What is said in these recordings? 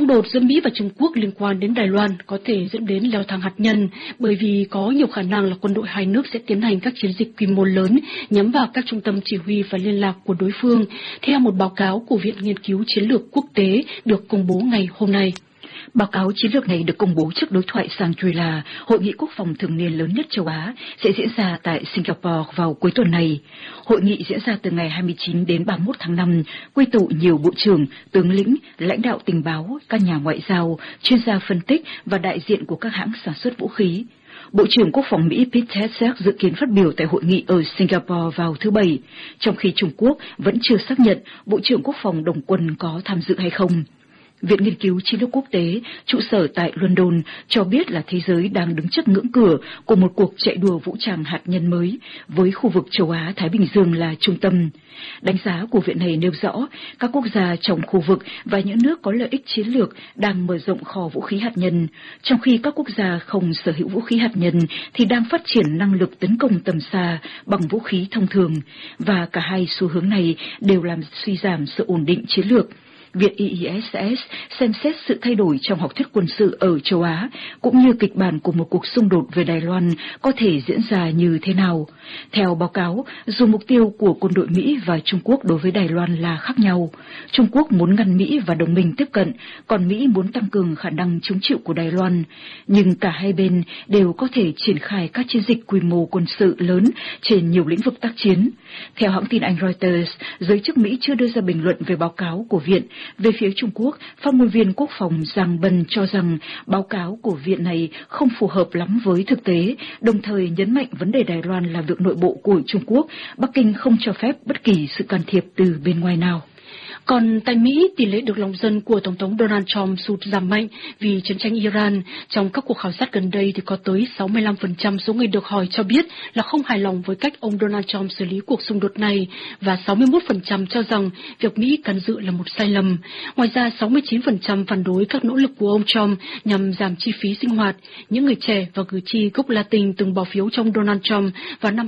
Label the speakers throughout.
Speaker 1: Xung đột giữa Mỹ và Trung Quốc liên quan đến Đài Loan có thể dẫn đến leo thang hạt nhân bởi vì có nhiều khả năng là quân đội hai nước sẽ tiến hành các chiến dịch quy mô lớn nhắm vào các trung tâm chỉ huy và liên lạc của đối phương, theo một báo cáo của Viện Nghiên cứu Chiến lược Quốc tế được công bố ngày hôm nay.
Speaker 2: Báo cáo chiến lược này được công bố trước đối thoại Shangri-La, hội nghị quốc phòng thường niên lớn nhất châu Á, sẽ diễn ra tại Singapore vào cuối tuần này. Hội nghị diễn ra từ ngày 29 đến 31 tháng 5, quy tụ nhiều bộ trưởng, tướng lĩnh, lãnh đạo tình báo, các nhà ngoại giao, chuyên gia phân tích và đại diện của các hãng sản xuất vũ khí. Bộ trưởng Quốc phòng Mỹ Pete Hegseth dự kiến phát biểu tại hội nghị ở Singapore vào thứ Bảy, trong khi Trung Quốc vẫn chưa xác nhận Bộ trưởng Quốc phòng Đồng quân có tham dự hay không. Viện Nghiên cứu Chiến lược Quốc tế, trụ sở tại London, cho biết là thế giới đang đứng trước ngưỡng cửa của một cuộc chạy đua vũ trang hạt nhân mới, với khu vực châu Á-Thái Bình Dương là trung tâm. Đánh giá của viện này nêu rõ, các quốc gia trong khu vực và những nước có lợi ích chiến lược đang mở rộng kho vũ khí hạt nhân, trong khi các quốc gia không sở hữu vũ khí hạt nhân thì đang phát triển năng lực tấn công tầm xa bằng vũ khí thông thường, và cả hai xu hướng này đều làm suy giảm sự ổn định chiến lược. Viện IISS xem xét sự thay đổi trong học thuyết quân sự ở châu Á, cũng như kịch bản của một cuộc xung đột về Đài Loan có thể diễn ra như thế nào. Theo báo cáo, dù mục tiêu của quân đội Mỹ và Trung Quốc đối với Đài Loan là khác nhau, Trung Quốc muốn ngăn Mỹ và đồng minh tiếp cận, còn Mỹ muốn tăng cường khả năng chống chịu của Đài Loan. Nhưng cả hai bên đều có thể triển khai các chiến dịch quy mô quân sự lớn trên nhiều lĩnh vực tác chiến. Theo hãng tin Anh Reuters, giới chức Mỹ chưa đưa ra bình luận về báo cáo của viện. Về phía Trung Quốc, phát ngôn viên quốc phòng Giang Bân cho rằng báo cáo của viện này không phù hợp lắm với thực tế, đồng thời nhấn mạnh vấn đề Đài Loan là việc nội bộ của Trung Quốc, Bắc Kinh không cho phép bất kỳ sự can thiệp từ bên ngoài nào.
Speaker 1: Còn tại Mỹ, tỷ lệ được lòng dân của Tổng thống Donald Trump sụt giảm mạnh vì chiến tranh Iran. Trong các cuộc khảo sát gần đây thì có tới 65% số người được hỏi cho biết là không hài lòng với cách ông Donald Trump xử lý cuộc xung đột này, và 61% cho rằng việc Mỹ can dự là một sai lầm. Ngoài ra, 69% phản đối các nỗ lực của ông Trump nhằm giảm chi phí sinh hoạt. Những người trẻ và cử tri gốc Latin từng bỏ phiếu trong Donald Trump vào năm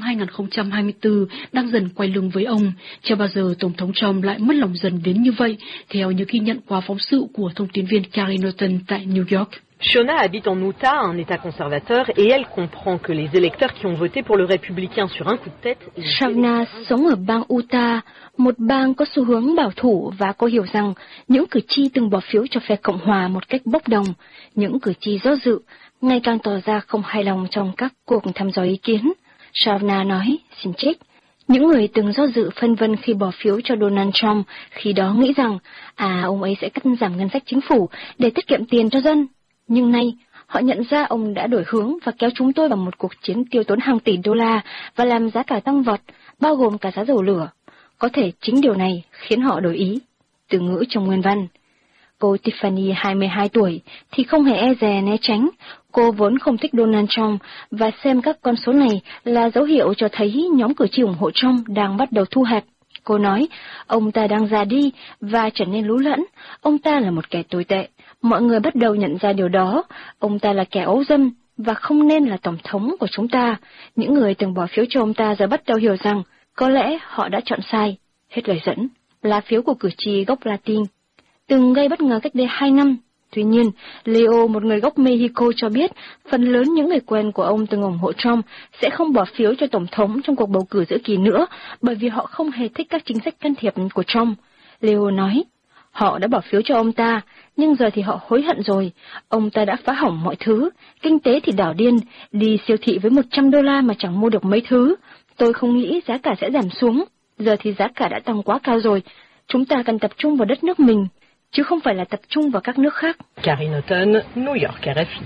Speaker 1: 2024 đang dần quay lưng với ông. Chưa bao giờ Tổng thống Trump lại mất lòng dân đến như vậy, theo những ghi nhận qua phóng sự của thông tin viên Carrie Norton tại New York.
Speaker 3: Shona habite en Utah, un État conservateur, et elle comprend que les électeurs qui ont voté pour le républicain sur un coup de tête...
Speaker 4: Shona sống ở bang Utah, một bang có xu hướng bảo thủ, và cô hiểu rằng những cử tri từng bỏ phiếu cho phe Cộng hòa một cách bốc đồng. Những cử tri do dự ngày càng tỏ ra không hài lòng trong các cuộc thăm dò ý kiến. Shona nói, xin trích, những người từng do dự phân vân khi bỏ phiếu cho Donald Trump khi đó nghĩ rằng, ông ấy sẽ cắt giảm ngân sách chính phủ để tiết kiệm tiền cho dân. Nhưng nay, họ nhận ra ông đã đổi hướng và kéo chúng tôi vào một cuộc chiến tiêu tốn hàng tỷ đô la và làm giá cả tăng vọt, bao gồm cả giá dầu lửa. Có thể chính điều này khiến họ đổi ý. Từ ngữ trong nguyên văn. Cô Tiffany, 22 tuổi, thì không hề e dè né tránh. Cô vốn không thích Donald Trump và xem các con số này là dấu hiệu cho thấy nhóm cử tri ủng hộ Trump đang bắt đầu thu hẹp. Cô nói, ông ta đang già đi và trở nên lú lẫn. Ông ta là một kẻ tồi tệ. Mọi người bắt đầu nhận ra điều đó. Ông ta là kẻ ấu dâm và không nên là tổng thống của chúng ta. Những người từng bỏ phiếu cho ông ta giờ bắt đầu hiểu rằng có lẽ họ đã chọn sai. Hết lời dẫn. Lá phiếu của cử tri gốc Latin từng gây bất ngờ cách đây 2 năm. Tuy nhiên, Leo, một người gốc Mexico, cho biết phần lớn những người quen của ông từng ủng hộ Trump sẽ không bỏ phiếu cho Tổng thống trong cuộc bầu cử giữa kỳ nữa, bởi vì họ không hề thích các chính sách can thiệp của Trump. Leo nói, họ đã bỏ phiếu cho ông ta, nhưng giờ thì họ hối hận rồi. Ông ta đã phá hỏng mọi thứ, kinh tế thì đảo điên, đi siêu thị với $100 mà chẳng mua được mấy thứ. Tôi không nghĩ giá cả sẽ giảm xuống, giờ thì giá cả đã tăng quá cao rồi. Chúng ta cần tập trung vào đất nước mình, chứ không phải là tập trung vào các nước khác.
Speaker 3: Carrie Norton, New York, RFI.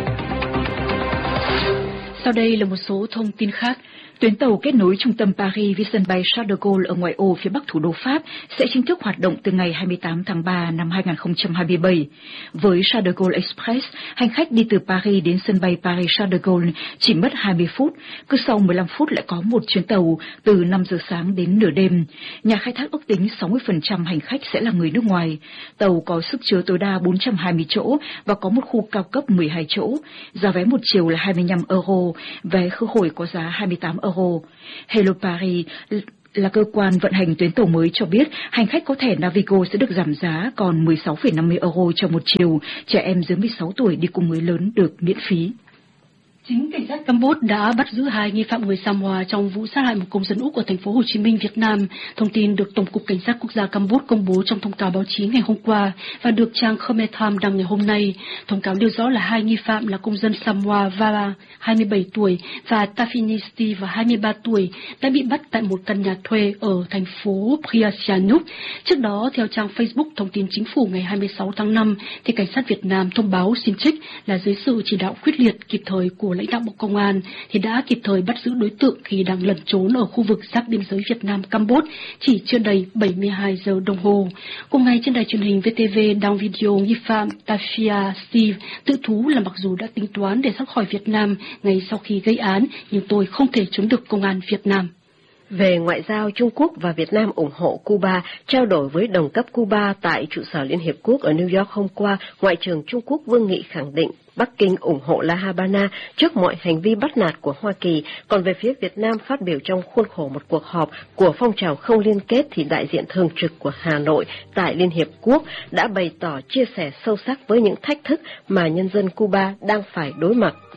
Speaker 1: Sau đây là một số thông tin khác.
Speaker 2: Tuyến tàu kết nối trung tâm Paris với sân bay Charles de Gaulle ở ngoại ô phía bắc thủ đô Pháp sẽ chính thức hoạt động từ ngày 28 tháng 3 năm 2027. Với Charles de Gaulle Express, hành khách đi từ Paris đến sân bay Paris Charles de Gaulle chỉ mất 20 phút, cứ sau 15 phút lại có một chuyến tàu từ 5 giờ sáng đến nửa đêm. Nhà khai thác ước tính 60% hành khách sẽ là người nước ngoài. Tàu có sức chứa tối đa 420 chỗ và có một khu cao cấp 12 chỗ. Giá vé một chiều là 25 euro, vé khứ hồi có giá 28 euro. Hello Paris là cơ quan vận hành tuyến tàu mới cho biết hành khách có thẻ Navigo sẽ được giảm giá còn 16,50 euro cho một chiều, trẻ em dưới 16 tuổi đi cùng người lớn được miễn phí.
Speaker 1: Chính cảnh sát Campuchia đã bắt giữ 2 nghi phạm người Samoa trong vụ sát hại một công dân Úc ở thành phố Hồ Chí Minh, Việt Nam. Thông tin được Tổng cục Cảnh sát Quốc gia Campuchia công bố trong thông cáo báo chí ngày hôm qua và được trang Khmer Times đăng ngày hôm nay. Thông cáo nêu rõ là 2 nghi phạm là công dân Samoa Vala, 27 tuổi và Tafinisti và 23 tuổi đã bị bắt tại một căn nhà thuê ở thành phố Sihanouk. Trước đó, theo trang Facebook Thông tin Chính phủ ngày 26 tháng 5, thì cảnh sát Việt Nam thông báo xin trích là dưới sự chỉ đạo quyết liệt kịp thời của lãnh đạo Bộ Công an thì đã kịp thời bắt giữ đối tượng khi đang lẩn trốn ở khu vực giáp biên giới Việt Nam Campuchia chỉ chưa đầy 72 giờ đồng hồ. Cùng ngày trên đài truyền hình VTV đăng video nghi phạm Tafia Steve tự thú là mặc dù đã tính toán để thoát khỏi Việt Nam ngay sau khi gây án nhưng tôi không thể trốn được công an Việt Nam.
Speaker 5: Về ngoại giao, Trung Quốc và Việt Nam ủng hộ Cuba. Trao đổi với đồng cấp Cuba tại trụ sở Liên Hiệp Quốc ở New York hôm qua, Ngoại trưởng Trung Quốc Vương Nghị khẳng định Bắc Kinh ủng hộ La Habana trước mọi hành vi bắt nạt của Hoa Kỳ. Còn về phía Việt Nam, phát biểu trong khuôn khổ một cuộc họp của phong trào không liên kết, thì đại diện thường trực của Hà Nội tại Liên Hiệp Quốc đã bày tỏ chia sẻ sâu sắc với những thách thức mà nhân dân Cuba đang phải đối mặt.